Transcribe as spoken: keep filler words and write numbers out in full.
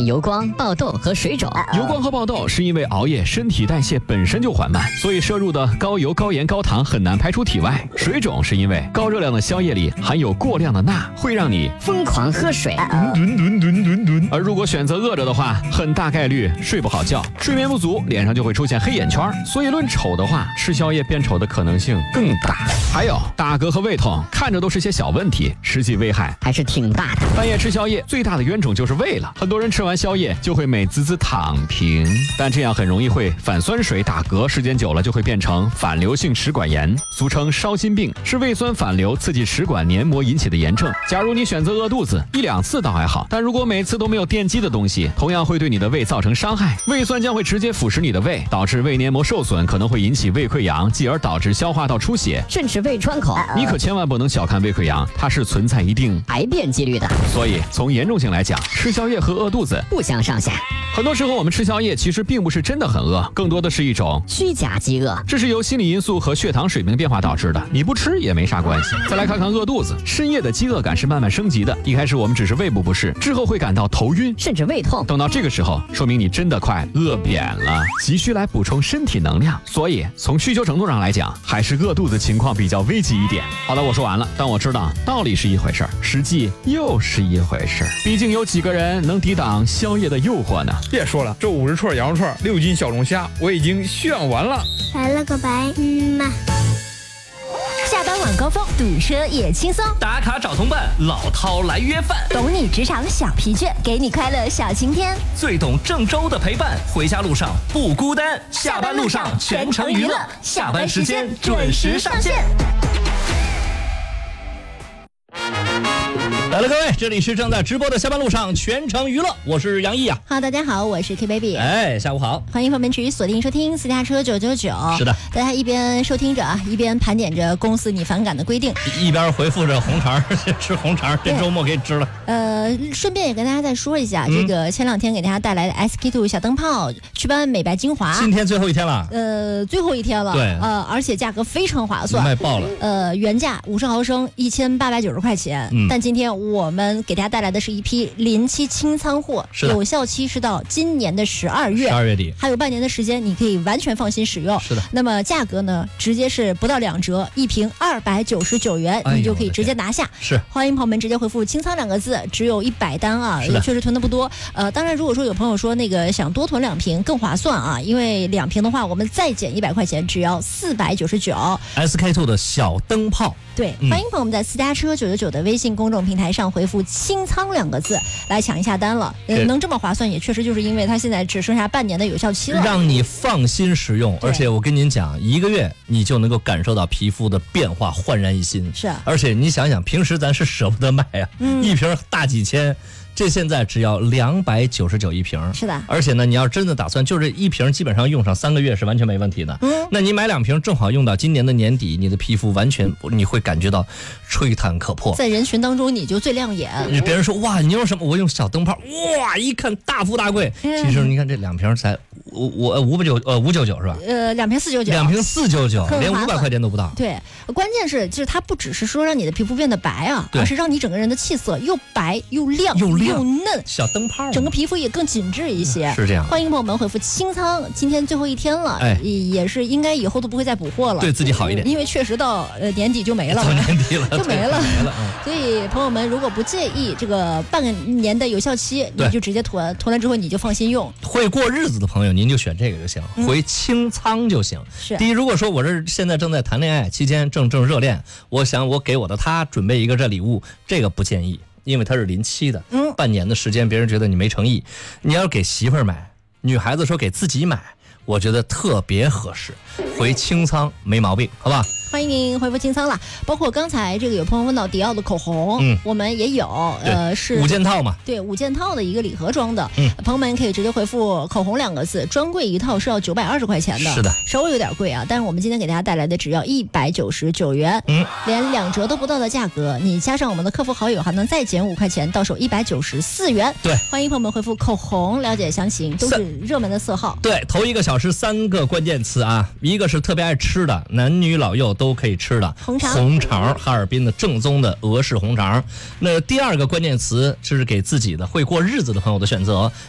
现油光、爆痘和水肿。 油光和爆痘是因为熬夜，身体代谢本身就缓慢，所以摄入的高油、高盐、高糖很难排出体外。水肿是因为高热量的宵夜里含有过量的钠，会让你疯狂喝水。 吨吨吨吨吨。而如果选择饿着的话，很大概率睡不好觉，睡眠不足，脸上就会出现黑眼圈。所以论丑的话，吃宵夜变丑的可能性更大。还有打嗝和胃痛，看着都是些小问题，实际危害还是挺大的。 半夜吃宵夜最大的冤种就是胃了，很多人吃完宵夜就会美滋滋躺平，但这样很容易会反酸水打嗝，时间久了就会变成反流性食管炎，俗称烧心病，是胃酸反流刺激食管黏膜引起的炎症。假如你选择饿肚子，一两次倒还好，但如果每次都没有电击的东西，同样会对你的胃造成伤害。胃酸将会直接腐蚀你的胃，导致胃黏膜受损，可能会引起胃溃疡，继而导致消化道出血， 甚至胃穿孔。 你可千万不能小看胃溃疡，它是存在一定癌变几率的。 所以从严重性来讲，吃宵夜和饿肚子不相上下。 很多时候我们吃宵夜其实并不是真的很饿，更多的是一种虚假饥饿， 这是由心理因素和血糖水平变化导致的，你不吃也没啥关系。再来看看饿肚子，深夜的饥饿感是慢慢升级的，一开始我们只是胃部不适，之后会感到头晕甚至胃痛， 等到这个时候说明你真的快饿扁了，急需来补充身体能量。所以从需求程度上来讲，还是饿肚子情况比较危急一点。好了，我说完了，但我知道道理是一回事，实际又是一回事，毕竟有几个人能抵挡宵夜的诱惑呢？ 别说了，这五十串羊肉串，六斤小龙虾，我已经炫完了。 来了个白嗯嘛。 下班晚高峰，堵车也轻松。 打卡找同伴，老饕来约饭。 懂你职场小疲倦，给你快乐小晴天。 最懂郑州的陪伴，回家路上不孤单。下班路上全程娱乐，下班时间准时上线。来了，各位，这里是正在直播的下班路上全程娱乐，我是杨毅啊。 好，大家好，我是 K Baby。 哎，下午好， 欢迎朋友们持续锁定收听私家车九九九。 是的， 大家一边收听着啊，一边盘点着公司你反感的规定， 一边回复着红肠，吃红肠，这周末给你吃了。 呃，顺便也跟大家再说一下， 嗯、 这个前两天给大家带来的 S K two 小灯泡祛斑美白精华， 今天最后一天了。 呃，最后一天了。 对， 呃，而且价格非常划算， 卖爆了。 呃，原价五十毫升一千八百九十块钱， 嗯， 但今天我们给大家带来的是一批临期清仓货，有效期是到今年的十二月， 十二月底， 还有半年的时间，你可以完全放心使用。 是的。 那么价格呢，直接是不到两折，一瓶二百九十九元， 哎， 你就可以直接拿下。 是， 欢迎朋友们直接回复清仓两个字，只有一百单啊，也确实囤的不多。呃，当然如果说有朋友说那个想多囤两瓶更划算啊，因为两瓶的话我们再减一百块钱，只要四百九十九。 S K two 的小灯泡。 对，欢迎朋友们在私家车九九九的微信公众平台上回复清仓两个字来抢一下单了。呃，能这么划算也确实就是因为它现在只剩下半年的有效期了， 让你放心使用。而且我跟您讲，一个月你就能够感受到皮肤的变化，焕然一新。 是， 而且你想想，平时咱是舍不得买呀、啊嗯，一瓶大几千。这现在只要两百九十九一瓶， 是的。 而且呢，你要真的打算就这一瓶，基本上用上三个月是完全没问题的。嗯，那你买两瓶，正好用到今年的年底，你的皮肤完全你会感觉到吹弹可破， 在人群当中你就最亮眼。 别人说哇，你用什么？我用小灯泡，哇，一看大富大贵。嗯、其实你看这两瓶才五五五百九呃五九九是吧？ 呃，两瓶四九九， 两瓶四九九，连五百块钱都不到。 对，关键是就是它不只是说让你的皮肤变得白啊，而是让你整个人的气色又白又亮又亮。 又嫩， 小灯泡， 整个皮肤也更紧致一些。 是这样。 欢迎朋友们回复清仓，今天最后一天了， 哎， 也是应该以后都不会再补货了， 对自己好一点， 因为确实到呃年底就没了， 到年底了就没了， 没了。嗯、 所以朋友们如果不介意这个半年的有效期，你就直接囤，囤了之后你就放心用。 会过日子的朋友，您就选这个就行，嗯、回清仓就行。 是。 第一，如果说我这现在正在谈恋爱期间，正正热恋，我想我给我的他准备一个这礼物，这个不建议。因为它是临期的，嗯，半年的时间，别人觉得你没诚意。你要给媳妇儿买，女孩子说给自己买，我觉得特别合适。回清仓没毛病，好吧？ 欢迎您回复清仓了，包括刚才这个有朋友问到迪奥的口红，嗯，我们也有，呃，是五件套嘛， 对，五件套的一个礼盒装的， 嗯， 朋友们可以直接回复口红两个字，专柜一套是要九百二十块钱的， 是的， 稍微有点贵啊，但是我们今天给大家带来的只要一百九十九元，嗯，连两折都不到的价格，你加上我们的客服好友还能再减五块钱，到手一百九十四元， 对， 欢迎朋友们回复口红了解详情，都是热门的色号， 对，头一个小时三个关键词啊，一个是特别爱吃的，男女老幼都可以吃的。 红肠， 红肠，哈尔滨的正宗的俄式红肠。那第二个关键词就是给自己的会过日子的朋友的选择，